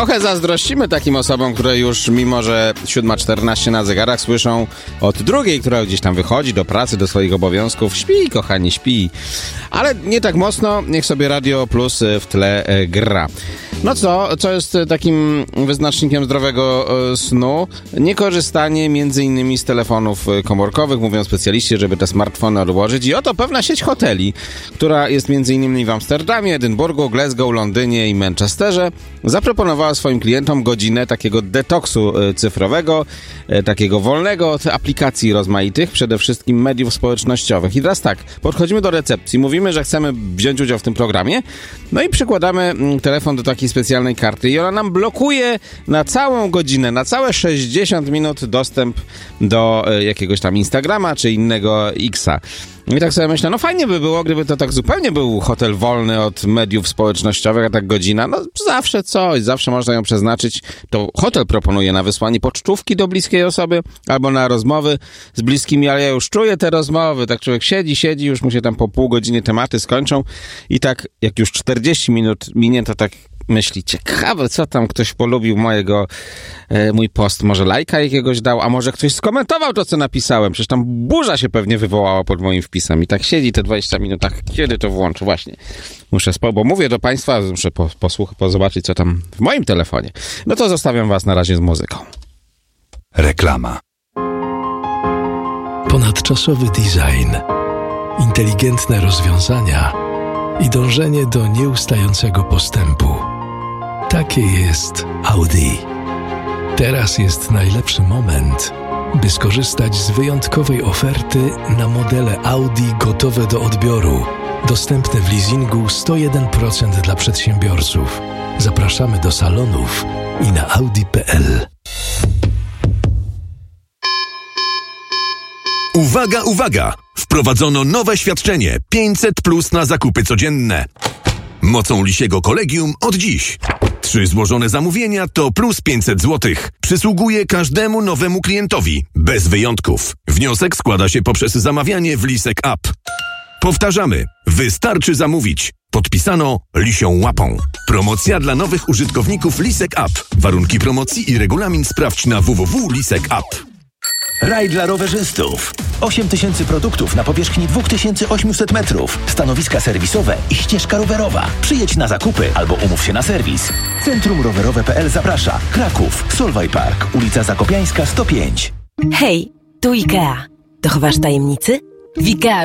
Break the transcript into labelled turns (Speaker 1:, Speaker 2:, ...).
Speaker 1: Trochę zazdrościmy takim osobom, które już, mimo że 7:14 na zegarach, słyszą od drugiej, która gdzieś tam wychodzi do pracy, do swoich obowiązków. Śpi, kochani, śpi. Ale nie tak mocno, niech sobie Radio Plus w tle gra. No co jest takim wyznacznikiem zdrowego snu? Niekorzystanie między innymi z telefonów komórkowych, mówią specjaliści, żeby te smartfony odłożyć. I oto pewna sieć hoteli, która jest między innymi w Amsterdamie, Edynburgu, Glasgow, Londynie i Manchesterze, zaproponowała swoim klientom godzinę takiego detoksu cyfrowego, takiego wolnego od aplikacji rozmaitych, przede wszystkim mediów społecznościowych. I teraz tak, podchodzimy do recepcji, mówimy, że chcemy wziąć udział w tym programie, no i przykładamy telefon do takiej specjalnej karty i ona nam blokuje na całą godzinę, na całe 60 minut dostęp do jakiegoś tam Instagrama czy innego X-a. I tak sobie myślę, no fajnie by było, gdyby to tak zupełnie był hotel wolny od mediów społecznościowych, a tak godzina, no zawsze coś, zawsze można ją przeznaczyć. To hotel proponuje na wysłanie pocztówki do bliskiej osoby albo na rozmowy z bliskimi, ale ja już czuję te rozmowy, tak człowiek siedzi, już mu się tam po pół godziny tematy skończą i tak jak już 40 minut minie, to tak myśli, ciekawe, co tam ktoś polubił mój post, może lajka jakiegoś dał, a może ktoś skomentował to, co napisałem, przecież tam burza się pewnie wywołała pod moim wpisem i tak siedzi te 20 minut, tak kiedy to włączę, właśnie, bo mówię do państwa, muszę zobaczyć, co tam w moim telefonie. No to zostawiam was na razie z muzyką.
Speaker 2: Reklama.
Speaker 3: Ponadczasowy design, inteligentne rozwiązania i dążenie do nieustającego postępu. Takie jest Audi. Teraz jest najlepszy moment, by skorzystać z wyjątkowej oferty na modele Audi gotowe do odbioru. Dostępne w leasingu 101% dla przedsiębiorców. Zapraszamy do salonów i na audi.pl.
Speaker 2: Uwaga, uwaga! Wprowadzono nowe świadczenie 500+ na zakupy codzienne. Mocą Lisiego Kolegium od dziś. 3 złożone zamówienia to plus 500 zł. Przysługuje każdemu nowemu klientowi, bez wyjątków. Wniosek składa się poprzez zamawianie w Lisek App. Powtarzamy, wystarczy zamówić. Podpisano Lisią Łapą. Promocja dla nowych użytkowników Lisek App. Warunki promocji i regulamin sprawdź na www.lisek.app.
Speaker 4: Raj dla rowerzystów. 8000 produktów na powierzchni 2800 metrów. Stanowiska serwisowe i ścieżka rowerowa. Przyjedź na zakupy albo umów się na serwis. Centrum Rowerowe.pl zaprasza. Kraków, Solway Park, ulica Zakopiańska 105.
Speaker 5: Hej, tu IKEA. Dochowasz tajemnicy? W IKEA